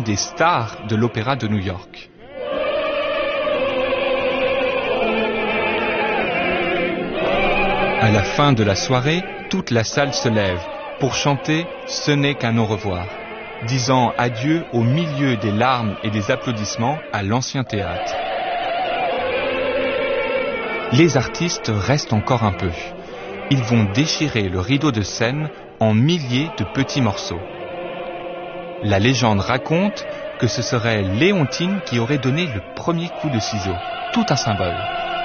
des stars de l'Opéra de New York. À la fin de la soirée, toute la salle se lève pour chanter « Ce n'est qu'un au revoir », disant adieu au milieu des larmes et des applaudissements à l'ancien théâtre. Les artistes restent encore un peu. Ils vont déchirer le rideau de scène en milliers de petits morceaux. La légende raconte que ce serait Léontine qui aurait donné le premier coup de ciseau. Tout un symbole.